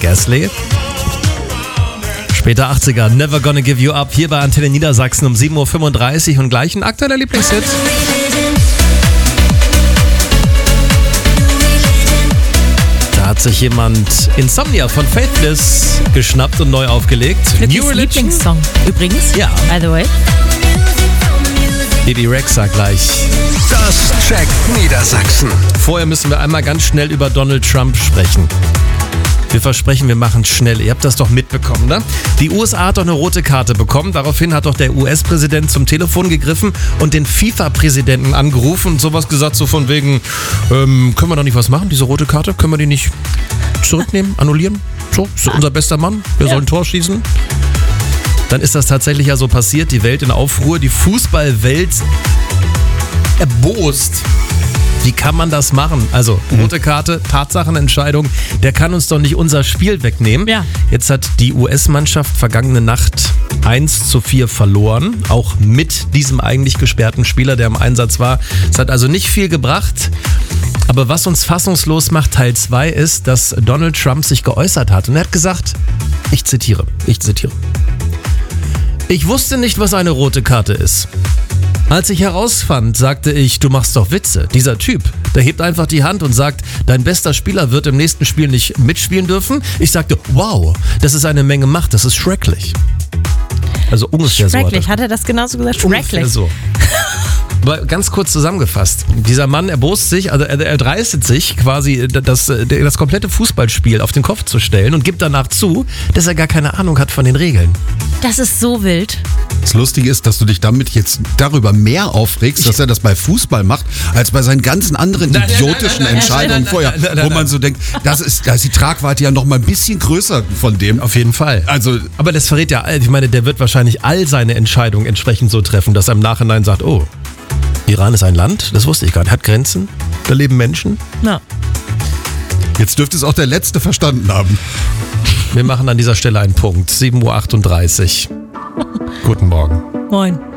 Gasly. Später 80er, Never Gonna Give You Up, hier bei Antenne Niedersachsen um 7.35 Uhr und gleich ein aktueller Lieblingshit. Da hat sich jemand Insomnia von Faithless geschnappt und neu aufgelegt. New Lieblingssong übrigens, ja. By the way. Bibi Rexha gleich. Das checkt Niedersachsen. Vorher müssen wir einmal ganz schnell über Donald Trump sprechen. Wir versprechen, wir machen es schnell. Ihr habt das doch mitbekommen, ne? Die USA hat doch eine rote Karte bekommen. Daraufhin hat doch der US-Präsident zum Telefon gegriffen und den FIFA-Präsidenten angerufen und sowas gesagt, so von wegen, können wir doch nicht was machen, diese rote Karte? Können wir die nicht zurücknehmen, annullieren? So, ist unser bester Mann, wir sollen ein Tor schießen. Dann ist das tatsächlich ja so passiert, die Welt in Aufruhr, die Fußballwelt erbost. Wie kann man das machen? Also, rote Karte, Tatsachenentscheidung, der kann uns doch nicht unser Spiel wegnehmen. Ja. Jetzt hat die US-Mannschaft vergangene Nacht 1:4 verloren, auch mit diesem eigentlich gesperrten Spieler, der im Einsatz war. Es hat also nicht viel gebracht. Aber was uns fassungslos macht, Teil 2, ist, dass Donald Trump sich geäußert hat. Und er hat gesagt, ich zitiere. Ich wusste nicht, was eine rote Karte ist. Als ich herausfand, sagte ich, du machst doch Witze. Dieser Typ, der hebt einfach die Hand und sagt, dein bester Spieler wird im nächsten Spiel nicht mitspielen dürfen. Ich sagte, wow, das ist eine Menge Macht, das ist schrecklich. Also ungefähr so. Schrecklich, hat er das genauso gesagt? Schrecklich. So. Aber ganz kurz zusammengefasst, dieser Mann erbost sich, also er dreistet sich quasi das komplette Fußballspiel auf den Kopf zu stellen und gibt danach zu, dass er gar keine Ahnung hat von den Regeln. Das ist so wild. Das Lustige ist, dass du dich damit jetzt darüber mehr aufregst, dass er das bei Fußball macht, als bei seinen ganzen anderen idiotischen Entscheidungen vorher, wo man so denkt, da ist die Tragweite ja noch mal ein bisschen größer von dem. Auf jeden Fall. Also, aber das verrät ja, ich meine, der wird wahrscheinlich all seine Entscheidungen entsprechend so treffen, dass er im Nachhinein sagt, oh, Iran ist ein Land, das wusste ich gar nicht, hat Grenzen, da leben Menschen. Ja. jetzt dürfte es auch der Letzte verstanden haben. Wir machen an dieser Stelle einen Punkt, 7.38 Uhr. Guten Morgen. Moin.